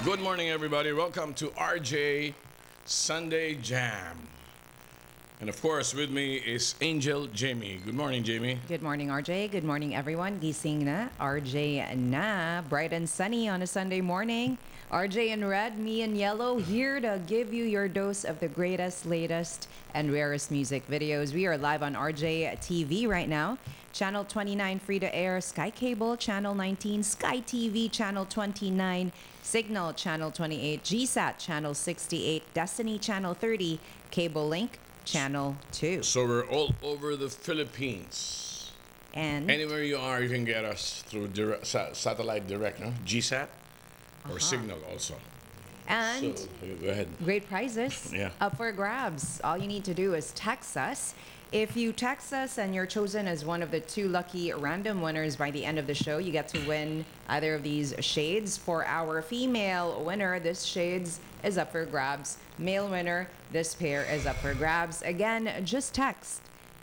Good morning, everybody. Welcome to RJ Sunday Jam. And of course, with me is Angel Jamie. Good morning, Jamie. Good morning, RJ. Good morning, everyone. Gising na. RJ na. Bright and sunny on a Sunday morning. RJ in red, me in yellow, here to give you your dose of the greatest, latest, and rarest music videos. We are live on RJ TV right now. Channel 29 free to air, Sky Cable, Channel 19, Sky TV, Channel 29, Signal, Channel 28, GSAT, Channel 68, Destiny, Channel 30, Cable Link, Channel 2. So we're all over the Philippines. And Anywhere you are, you can get us through satellite direct, no? GSAT or Signal also. and So go ahead. great prizes Yeah. up for grabs. All you need to do is text us. If you text us and you're chosen as one of the two lucky random winners by the end of the show, you get to win either of these shades. For our female winner, this shades is up for grabs. Male winner, this pair is up for grabs. Again, just text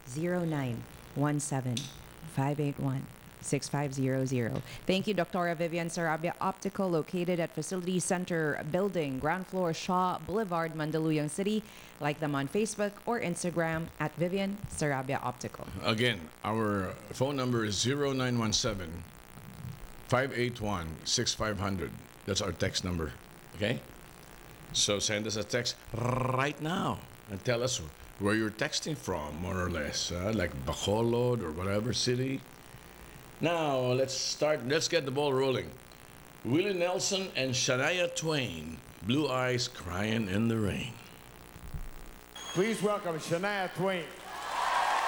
0917 581 6500. Thank you, Dr. Vivian Sarabia Optical, located at Facility Center Building, ground floor, Shaw Boulevard, Mandaluyong City. Like them on Facebook or Instagram at Vivian Sarabia Optical. Again, our phone number is 0917 581 6500. That's our text number. Okay? So send us a text right now and tell us where you're texting from, more or less, like Bacolod or whatever city. Now, let's get the ball rolling. Willie Nelson and Shania Twain, Blue Eyes Crying in the Rain. Please welcome Shania Twain.